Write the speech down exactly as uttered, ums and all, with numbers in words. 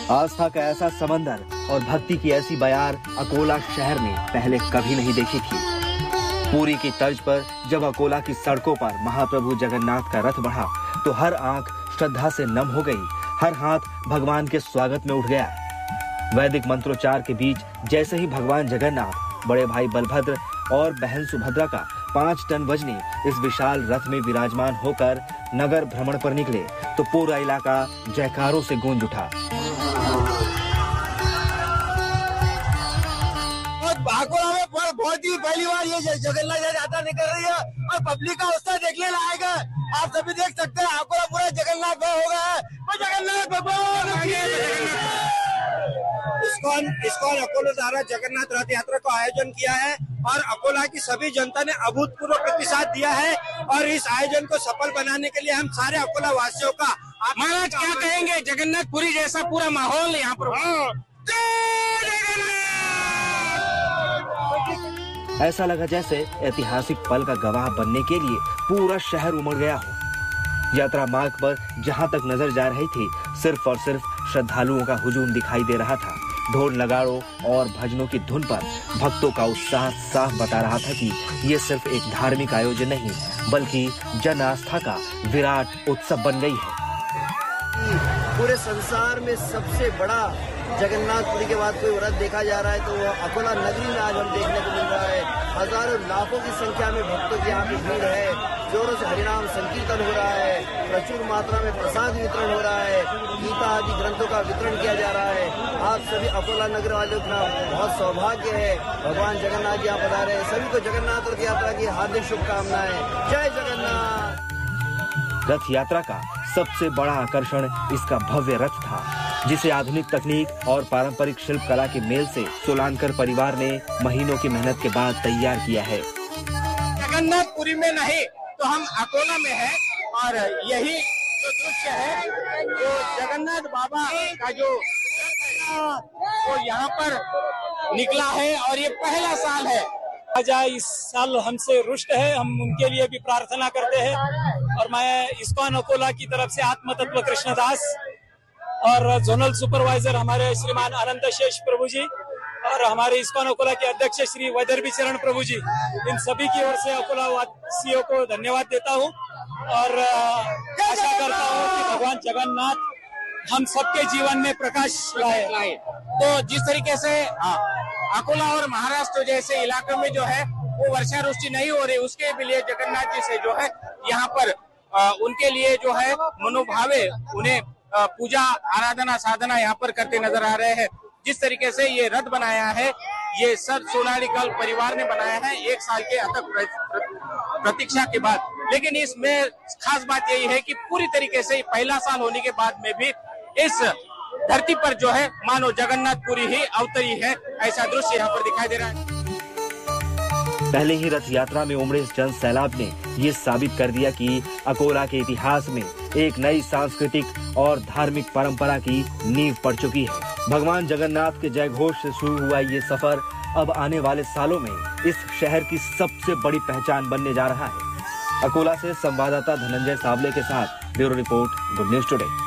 आस्था का ऐसा समंदर और भक्ति की ऐसी बयार अकोला शहर में पहले कभी नहीं देखी थी। पुरी की तर्ज पर जब अकोला की सड़कों पर महाप्रभु जगन्नाथ का रथ बढ़ा तो हर आंख श्रद्धा से नम हो गई, हर हाथ भगवान के स्वागत में उठ गया। वैदिक मंत्रोच्चार के बीच जैसे ही भगवान जगन्नाथ, बड़े भाई बलभद्र और बहन सुभद्रा का पांच टन वजनी इस विशाल रथ में विराजमान होकर नगर भ्रमण पर निकले तो पूरा इलाका जयकारों से गूंज उठा। अकोला में बहुत ही पहली बार ये जगन्नाथ यात्रा निकल रही है और पब्लिक का उत्साह देखने लायक है। आप सभी देख सकते हैं अकोला पूरा जगन्नाथ हो गया है। जगन्नाथ भगवान इस्कॉन इस्कॉन अकोला द्वारा जगन्नाथ रथ यात्रा का आयोजन किया है और अकोला की सभी जनता ने अभूतपूर्व प्रतिसाद दिया है और इस आयोजन को सफल बनाने के लिए हम सारे अकोला वासियों का महाराज क्या कहेंगे। जगन्नाथ पुरी जैसा पूरा माहौल यहाँ पर, ऐसा लगा जैसे ऐतिहासिक पल का गवाह बनने के लिए पूरा शहर उमड़ गया हो। यात्रा मार्ग पर जहां तक नजर जा रही थी सिर्फ और सिर्फ श्रद्धालुओं का हुजूम दिखाई दे रहा था। ढोल नगाड़ों और भजनों की धुन पर भक्तों का उत्साह साफ बता रहा था कि ये सिर्फ एक धार्मिक आयोजन नहीं बल्कि जन आस्था का विराट उत्सव बन गई है। पूरे संसार में सबसे बड़ा जगन्नाथपुरी के बाद कोई व्रत देखा जा रहा है तो वो अकोला नगरी में आज हम देखने को मिल रहा है। हजारों लाखों की संख्या में भक्तों की यहाँ पे भीड़ है, जोरों से हरिनाम संकीर्तन हो रहा है, प्रचुर मात्रा में प्रसाद वितरण हो रहा है, गीता आदि ग्रंथों का वितरण किया जा रहा है। आप सभी अकोला नगर वालों का बहुत सौभाग्य है, भगवान जगन्नाथ जी यहाँ पधारे हैं। सभी को जगन्नाथ रथ यात्रा की हार्दिक शुभकामनाएं। जय जगन्नाथ। रथ यात्रा का सबसे बड़ा आकर्षण इसका भव्य रथ था जिसे आधुनिक तकनीक और पारंपरिक शिल्प कला के मेल से सोलांकर परिवार ने महीनों की मेहनत के बाद तैयार किया है। जगन्नाथपुरी में नहीं तो हम अकोला में हैं और यही जो दृश्य है जो जगन्नाथ बाबा का जो वो यहाँ पर निकला है और ये पहला साल है। राजा इस साल हमसे रुष्ट है, हम उनके लिए भी प्रार्थना करते हैं। और मैं इस्कॉन अकोला की तरफ से आत्म तत्व कृष्णदास और जोनल सुपरवाइजर हमारे श्रीमान अनंत शेष प्रभु जी और हमारे इस्कॉन अकोला के अध्यक्ष श्री वैदर्भी चरण प्रभु जी, इन सभी की ओर से अकोला वासियों को धन्यवाद देता हूँ और आशा करता हूँ कि भगवान जगन्नाथ हम सबके जीवन में प्रकाश लाए। तो जिस तरीके से अकोला और महाराष्ट्र जैसे इलाकों में जो है वो वर्षा वृष्टि नहीं हो रही, उसके लिए जगन्नाथ जी से जो है यहाँ पर आ, उनके लिए जो है मनोभावे उन्हें आ, पूजा आराधना साधना यहाँ पर करते नजर आ रहे हैं। जिस तरीके से ये रथ बनाया है ये सर सोनालीकल परिवार ने बनाया है एक साल के अथक प्रतीक्षा के बाद। लेकिन इसमें खास बात यही है कि पूरी तरीके से पहला साल होने के बाद में भी इस धरती पर जो है मानो जगन्नाथपुरी ही अवतरी है, ऐसा दृश्य यहाँ पर दिखाई दे रहा है। पहले ही रथ यात्रा में उमड़े इस जन सैलाब ने ये साबित कर दिया कि अकोला के इतिहास में एक नई सांस्कृतिक और धार्मिक परंपरा की नींव पड़ चुकी है। भगवान जगन्नाथ के जय घोष से शुरू हुआ ये सफर अब आने वाले सालों में इस शहर की सबसे बड़ी पहचान बनने जा रहा है। अकोला से संवाददाता धनंजय सावले के साथ bureau report, good news today.